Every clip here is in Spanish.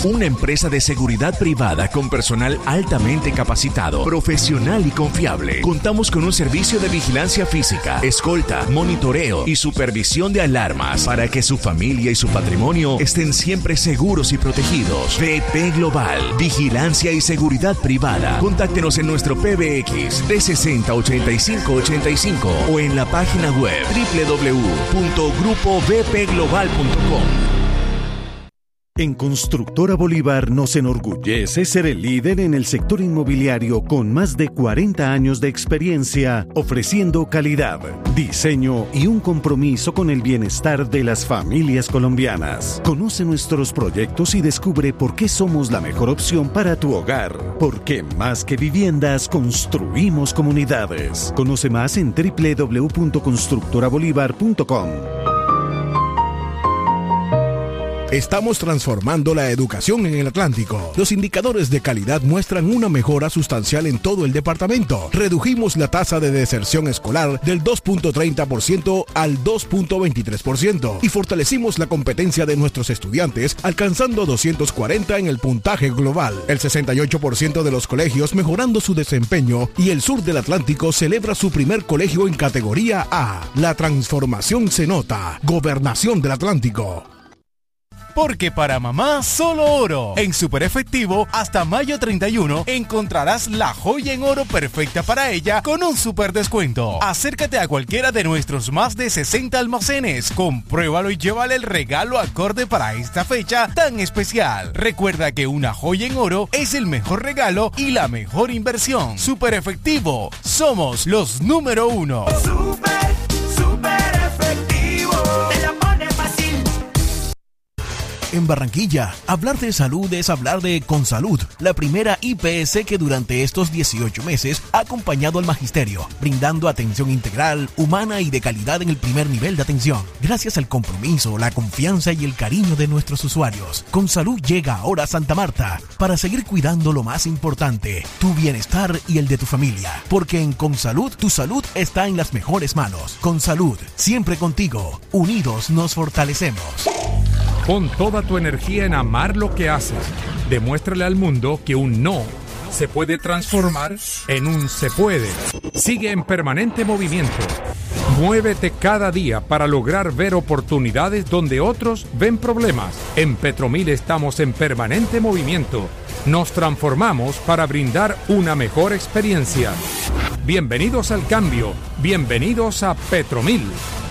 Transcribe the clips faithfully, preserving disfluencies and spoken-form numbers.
una empresa de seguridad privada con personal altamente capacitado, profesional y confiable. Contamos con un servicio de vigilancia física, escolta, monitoreo y supervisión de alarmas para que su familia y su patrimonio estén siempre seguros y protegidos. V P Global, vigilancia y seguridad privada. Contáctenos en nuestro P B X trescientos sesenta, ochenta y cinco ochenta y cinco o en la página web doble u doble u doble u punto grupo v p global punto com. En Constructora Bolívar nos enorgullece ser el líder en el sector inmobiliario con más de cuarenta años de experiencia, ofreciendo calidad, diseño y un compromiso con el bienestar de las familias colombianas. Conoce nuestros proyectos y descubre por qué somos la mejor opción para tu hogar. Porque más que viviendas, construimos comunidades. Conoce más en doble u doble u doble u punto constructora bolívar punto com. Estamos transformando la educación en el Atlántico. Los indicadores de calidad muestran una mejora sustancial en todo el departamento. Redujimos la tasa de deserción escolar del dos punto treinta por ciento al dos punto veintitrés por ciento y fortalecimos la competencia de nuestros estudiantes alcanzando doscientos cuarenta en el puntaje global. El sesenta y ocho por ciento de los colegios mejorando su desempeño y el sur del Atlántico celebra su primer colegio en categoría A. La transformación se nota. Gobernación del Atlántico. Porque para mamá, solo oro. En Super Efectivo, hasta mayo treinta y uno, encontrarás la joya en oro perfecta para ella con un super descuento. Acércate a cualquiera de nuestros más de sesenta almacenes, compruébalo y llévale el regalo acorde para esta fecha tan especial. Recuerda que una joya en oro es el mejor regalo y la mejor inversión. Super Efectivo, somos los número uno. Super, super efectivo. Te la pone fácil. En Barranquilla, hablar de salud es hablar de Consalud, la primera I P S que durante estos dieciocho meses ha acompañado al magisterio, brindando atención integral, humana y de calidad en el primer nivel de atención. Gracias al compromiso, la confianza y el cariño de nuestros usuarios, Consalud llega ahora a Santa Marta para seguir cuidando lo más importante, tu bienestar y el de tu familia. Porque en Consalud, tu salud está en las mejores manos. Consalud, siempre contigo. Unidos nos fortalecemos. Pon toda tu energía en amar lo que haces. Demuéstrale al mundo que un no se puede transformar en un se puede. Sigue en permanente movimiento. Muévete cada día para lograr ver oportunidades donde otros ven problemas. En Petromil estamos en permanente movimiento. Nos transformamos para brindar una mejor experiencia. Bienvenidos al cambio. Bienvenidos a Petromil.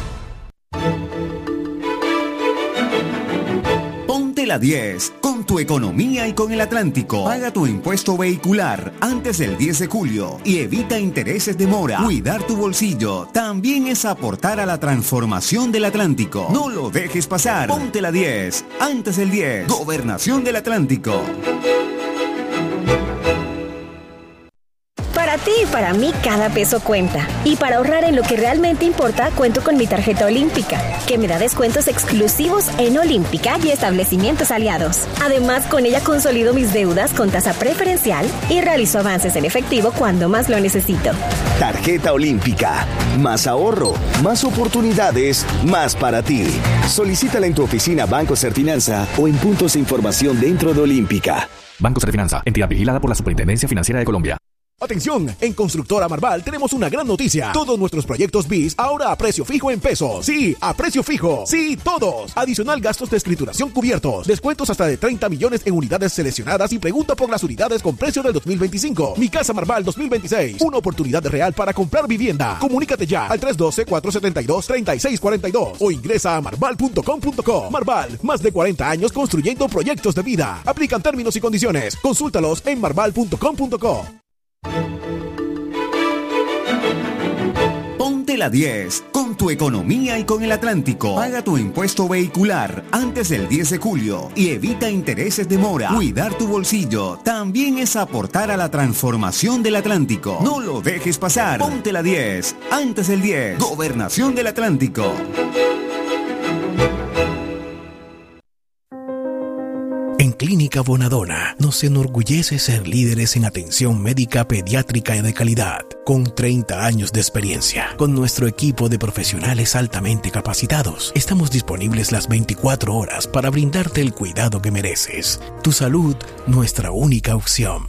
La diez, con tu economía y con el Atlántico. Paga tu impuesto vehicular antes del diez de julio y evita intereses de mora. Cuidar tu bolsillo también es aportar a la transformación del Atlántico. No lo dejes pasar. Ponte la diez antes del diez. Gobernación del Atlántico. Para ti y para mí cada peso cuenta. Y para ahorrar en lo que realmente importa, cuento con mi tarjeta Olímpica, que me da descuentos exclusivos en Olímpica y establecimientos aliados. Además, con ella consolido mis deudas con tasa preferencial y realizo avances en efectivo cuando más lo necesito. Tarjeta Olímpica. Más ahorro, más oportunidades, más para ti. Solicítala en tu oficina Banco Serfinanza o en puntos de información dentro de Olímpica. Banco Serfinanza, entidad vigilada por la Superintendencia Financiera de Colombia. Atención, en Constructora Marval tenemos una gran noticia. Todos nuestros proyectos B I S ahora a precio fijo en pesos. Sí, a precio fijo. Sí, todos. Adicional gastos de escrituración cubiertos. Descuentos hasta de treinta millones en unidades seleccionadas y pregunta por las unidades con precio del dos mil veinticinco. Mi Casa Marval dos mil veintiséis. Una oportunidad real para comprar vivienda. Comunícate ya al tres uno dos, cuatro siete dos, tres seis cuatro dos o ingresa a marval punto com punto co. Marval, más de cuarenta años construyendo proyectos de vida. Aplican términos y condiciones. Consúltalos en marval punto com punto co. Ponte la diez, con tu economía y con el Atlántico. Paga tu impuesto vehicular antes del diez de julio y evita intereses de mora. Cuidar tu bolsillo también es aportar a la transformación del Atlántico. No lo dejes pasar. Ponte la diez antes del diez. Gobernación del Atlántico. En Clínica Bonadona nos enorgullece ser líderes en atención médica pediátrica y de calidad, con treinta años de experiencia. Con nuestro equipo de profesionales altamente capacitados, estamos disponibles las veinticuatro horas para brindarte el cuidado que mereces. Tu salud, nuestra única opción.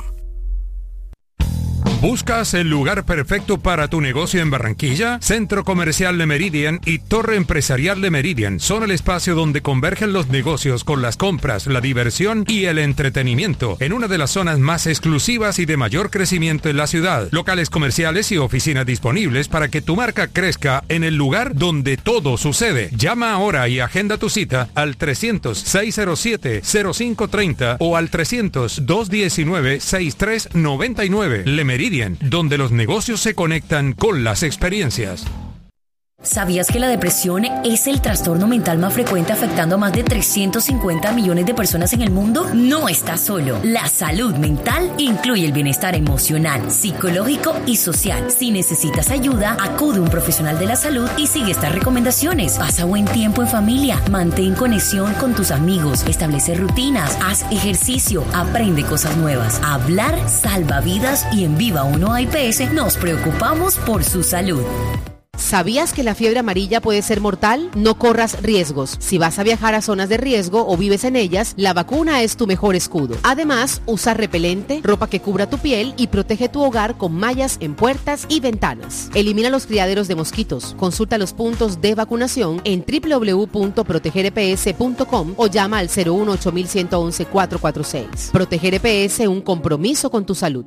¿Buscas el lugar perfecto para tu negocio en Barranquilla? Centro Comercial Le Meridian y Torre Empresarial Le Meridian son el espacio donde convergen los negocios con las compras, la diversión y el entretenimiento en una de las zonas más exclusivas y de mayor crecimiento en la ciudad. Locales comerciales y oficinas disponibles para que tu marca crezca en el lugar donde todo sucede. Llama ahora y agenda tu cita al trescientos, seiscientos siete, cero cinco treinta o al trescientos, doscientos diecinueve, sesenta y tres noventa y nueve. Le Meridian, donde los negocios se conectan con las experiencias. ¿Sabías que la depresión es el trastorno mental más frecuente afectando a más de trescientos cincuenta millones de personas en el mundo? No estás solo. La salud mental incluye el bienestar emocional, psicológico y social. Si necesitas ayuda, acude a un profesional de la salud y sigue estas recomendaciones. Pasa buen tiempo en familia, mantén conexión con tus amigos, establece rutinas, haz ejercicio, aprende cosas nuevas. Hablar salva vidas y en Viva uno A I P S nos preocupamos por su salud. ¿Sabías que la fiebre amarilla puede ser mortal? No corras riesgos. Si vas a viajar a zonas de riesgo o vives en ellas, la vacuna es tu mejor escudo. Además, usa repelente, ropa que cubra tu piel y protege tu hogar con mallas en puertas y ventanas. Elimina los criaderos de mosquitos. Consulta los puntos de vacunación en doble u doble u doble u punto proteger e pe ese punto com o llama al cero uno, ocho uno uno uno, cuatro cuatro seis. Proteger E P S, un compromiso con tu salud.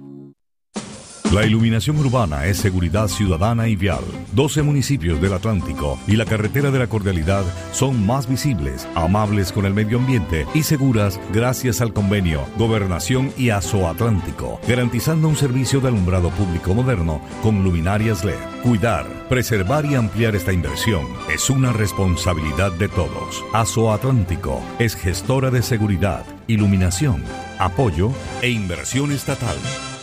La iluminación urbana es seguridad ciudadana y vial. doce municipios del Atlántico y la carretera de la Cordialidad son más visibles, amables con el medio ambiente y seguras gracias al convenio Gobernación y Azoatlántico, garantizando un servicio de alumbrado público moderno con luminarias L E D. Cuidar, preservar y ampliar esta inversión es una responsabilidad de todos. Azoatlántico es gestora de seguridad, iluminación, apoyo e inversión estatal.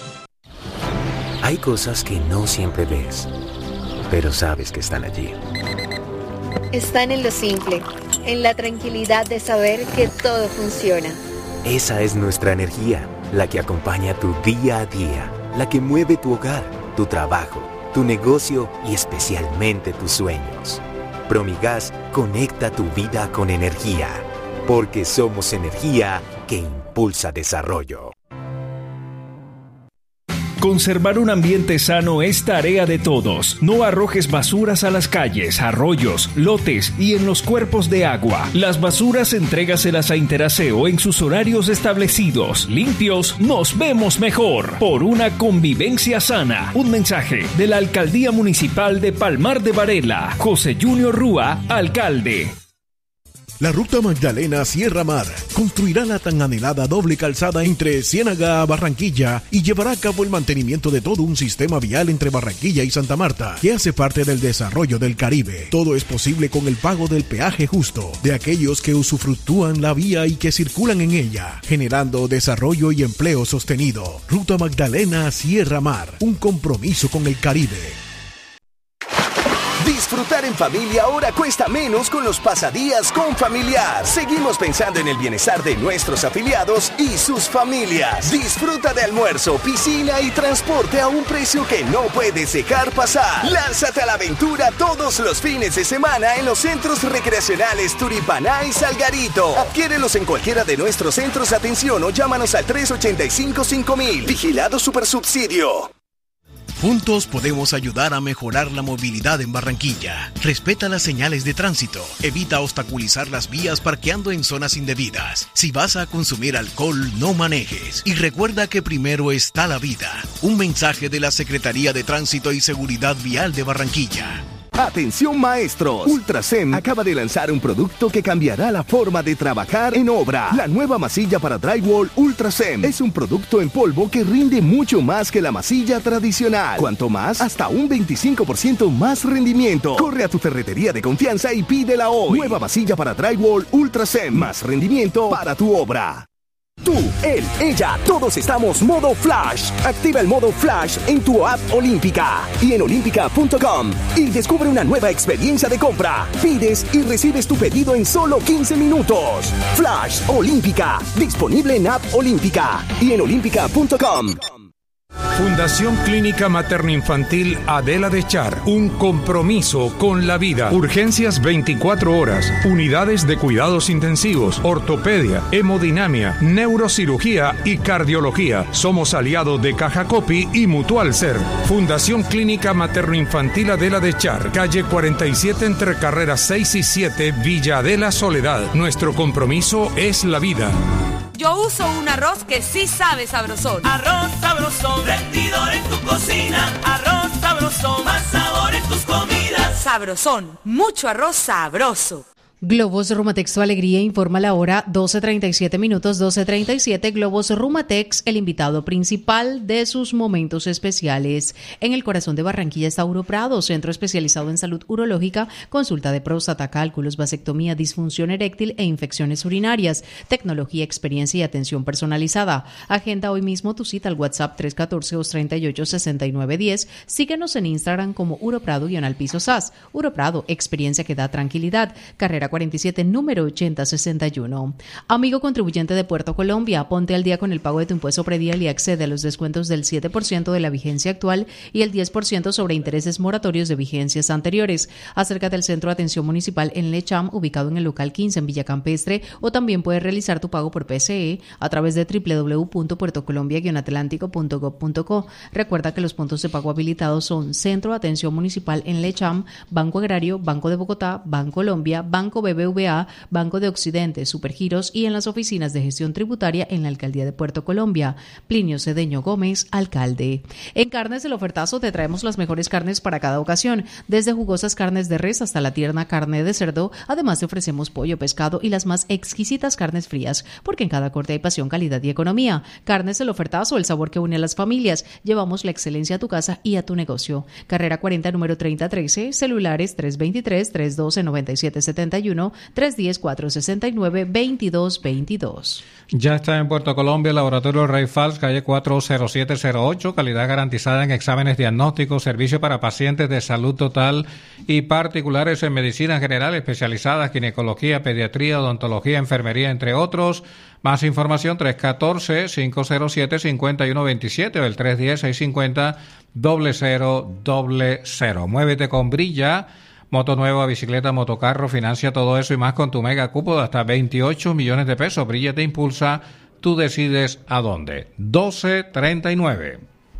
Hay cosas que no siempre ves, pero sabes que están allí. Están en lo simple, en la tranquilidad de saber que todo funciona. Esa es nuestra energía, la que acompaña tu día a día, la que mueve tu hogar, tu trabajo, tu negocio y especialmente tus sueños. Promigas conecta tu vida con energía, porque somos energía que impulsa desarrollo. Conservar un ambiente sano es tarea de todos. No arrojes basuras a las calles, arroyos, lotes y en los cuerpos de agua. Las basuras entrégaselas a Interaseo en sus horarios establecidos. Limpios, nos vemos mejor. Por una convivencia sana. Un mensaje de la Alcaldía Municipal de Palmar de Varela. José Junior Rúa, alcalde. La Ruta Magdalena Sierra Mar construirá la tan anhelada doble calzada entre Ciénaga a Barranquilla y llevará a cabo el mantenimiento de todo un sistema vial entre Barranquilla y Santa Marta, que hace parte del desarrollo del Caribe. Todo es posible con el pago del peaje justo de aquellos que usufructúan la vía y que circulan en ella, generando desarrollo y empleo sostenido. Ruta Magdalena Sierra Mar, un compromiso con el Caribe. Disfrutar en familia ahora cuesta menos con los pasadías con Familiar. Seguimos pensando en el bienestar de nuestros afiliados y sus familias. Disfruta de almuerzo, piscina y transporte a un precio que no puedes dejar pasar. Lánzate a la aventura todos los fines de semana en los centros recreacionales Turipaná y Salgarito. Adquiérelos en cualquiera de nuestros centros de atención o llámanos al tres ocho cinco, cinco mil. Vigilado Supersubsidio. Juntos podemos ayudar a mejorar la movilidad en Barranquilla. Respeta las señales de tránsito. Evita obstaculizar las vías parqueando en zonas indebidas. Si vas a consumir alcohol, no manejes. Y recuerda que primero está la vida. Un mensaje de la Secretaría de Tránsito y Seguridad Vial de Barranquilla. Atención maestros, Ultrasem acaba de lanzar un producto que cambiará la forma de trabajar en obra. La nueva masilla para drywall Ultrasem es un producto en polvo que rinde mucho más que la masilla tradicional. Cuanto más, hasta un veinticinco por ciento más rendimiento. Corre a tu ferretería de confianza y pídela hoy. Nueva masilla para drywall Ultrasem, más rendimiento para tu obra. Tú, él, ella, todos estamos modo Flash. Activa el modo Flash en tu app Olímpica y en olímpica punto com y descubre una nueva experiencia de compra. Pides y recibes tu pedido en solo quince minutos. Flash Olímpica, disponible en app Olímpica y en olímpica punto com. Fundación Clínica Materno-Infantil Adela de Char, un compromiso con la vida. Urgencias veinticuatro horas, unidades de cuidados intensivos, ortopedia, hemodinamia, neurocirugía y cardiología. Somos aliados de Caja Copi y Mutual Ser. Fundación Clínica Materno-Infantil Adela de Char, calle cuarenta y siete entre carreras seis y siete, Villa Adela Soledad. Nuestro compromiso es la vida. Yo uso un arroz que sí sabe sabrosón. Arroz sabrosón, rendidor en tu cocina. Arroz sabrosón, más sabor en tus comidas. Sabrosón, mucho arroz sabroso. Globos Rumatex, tu alegría, informa la hora, doce treinta y siete minutos, doce treinta y siete. Globos Rumatex, el invitado principal de sus momentos especiales. En el corazón de Barranquilla está Uroprado, centro especializado en salud urológica, consulta de próstata, cálculos, vasectomía, disfunción eréctil e infecciones urinarias, tecnología, experiencia y atención personalizada. Agenda hoy mismo tu cita al WhatsApp tres uno cuatro, dos tres ocho, seis nueve uno cero. Síguenos en Instagram como Uroprado-Piso S A S. Uroprado, experiencia que da tranquilidad. Carrera cuarenta y siete, número ochenta sesenta y uno. Amigo contribuyente de Puerto Colombia, ponte al día con el pago de tu impuesto predial y accede a los descuentos del siete por ciento de la vigencia actual y el diez por ciento sobre intereses moratorios de vigencias anteriores. Acércate al Centro de Atención Municipal en Lecham, ubicado en el local quince en Villa Campestre, o también puedes realizar tu pago por P C E a través de doble u doble u doble u punto puerto colombia guion atlántico punto gob punto co. Recuerda que los puntos de pago habilitados son Centro de Atención Municipal en Lecham, Banco Agrario, Banco de Bogotá, Banco Colombia, Banco B B V A, Banco de Occidente, Supergiros y en las oficinas de gestión tributaria en la Alcaldía de Puerto Colombia. Plinio Cedeño Gómez, alcalde. En Carnes del Ofertazo te traemos las mejores carnes para cada ocasión, desde jugosas carnes de res hasta la tierna carne de cerdo. Además te ofrecemos pollo, pescado y las más exquisitas carnes frías, porque en cada corte hay pasión, calidad y economía. Carnes del Ofertazo, el sabor que une a las familias. Llevamos la excelencia a tu casa y a tu negocio. Carrera cuarenta, número treinta trece, celulares tres dos tres, tres uno dos, nueve siete siete uno, tres uno cero, cuatro seis nueve, dos dos dos dos. Ya está en Puerto Colombia el Laboratorio Rey Fals, calle cuatro cero siete cero ocho, calidad garantizada en exámenes diagnósticos, servicio para pacientes de salud total y particulares en medicina general, especializadas, ginecología, pediatría, odontología, enfermería, entre otros. Más información tres uno cuatro, cinco cero siete, cinco uno dos siete o el tres uno cero, seis cinco cero, cero cero cero cero. Muévete con Brilla. Moto nueva, bicicleta, motocarro, financia todo eso y más con tu mega cupo de hasta veintiocho millones de pesos. Brilla te impulsa, tú decides a dónde. doce treinta y nueve.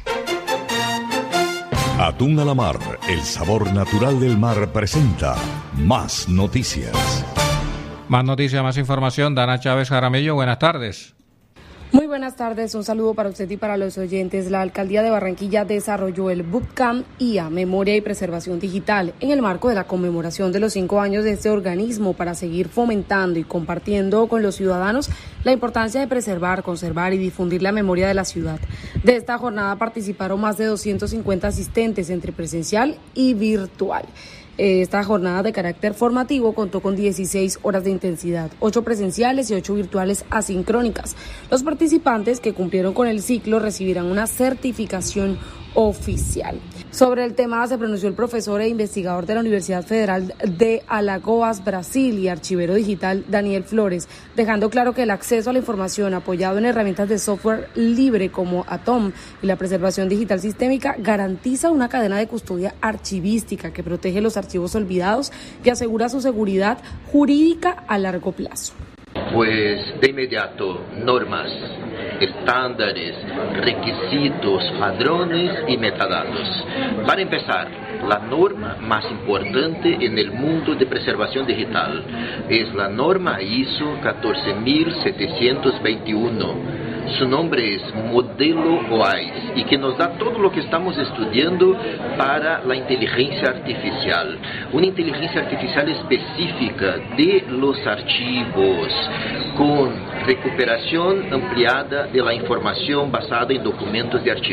Atún a la mar, el sabor natural del mar presenta más noticias. Más noticias, más información. Dana Chávez Jaramillo, buenas tardes. Muy buenas tardes, un saludo para usted y para los oyentes. La Alcaldía de Barranquilla desarrolló el Bootcamp I A, Memoria y Preservación Digital, en el marco de la conmemoración de los cinco años de este organismo para seguir fomentando y compartiendo con los ciudadanos la importancia de preservar, conservar y difundir la memoria de la ciudad. De esta jornada participaron más de doscientos cincuenta asistentes entre presencial y virtual. Esta jornada de carácter formativo contó con dieciséis horas de intensidad, ocho presenciales y ocho virtuales asincrónicas. Los participantes que cumplieron con el ciclo recibirán una certificación oficial. Sobre el tema se pronunció el profesor e investigador de la Universidad Federal de Alagoas, Brasil, y archivero digital Daniel Flores, dejando claro que el acceso a la información apoyado en herramientas de software libre como Atom y la preservación digital sistémica garantiza una cadena de custodia archivística que protege los archivos olvidados y asegura su seguridad jurídica a largo plazo. Pues de inmediato, normas, estándares, requisitos, padrones y metadatos. Para empezar, la norma más importante en el mundo de preservación digital es la norma I S O catorce mil setecientos veintiuno. Su nombre es Modelo O A I S y que nos da todo lo que estamos estudiando para la inteligencia artificial. Una inteligencia artificial específica de los archivos, con recuperación ampliada de la información basada en documentos de archivo.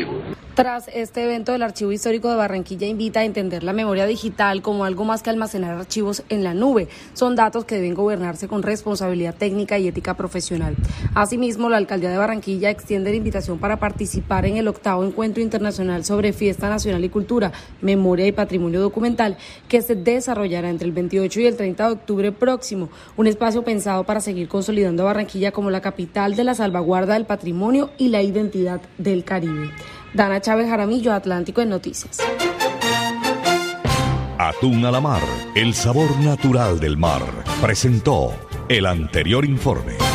Tras este evento, el Archivo Histórico de Barranquilla invita a entender la memoria digital como algo más que almacenar archivos en la nube. Son datos que deben gobernarse con responsabilidad técnica y ética profesional. Asimismo, la Alcaldía de Barranquilla extiende la invitación para participar en el octavo Encuentro Internacional sobre Fiesta Nacional y Cultura, Memoria y Patrimonio Documental, que se desarrollará entre el veintiocho y el treinta de octubre próximo. Un espacio pensado para seguir consolidando a Barranquilla como la capital de la salvaguarda del patrimonio y la identidad del Caribe. Dana Chávez Jaramillo, Atlántico en Noticias. Atún a la mar, el sabor natural del mar. Presentó el anterior informe.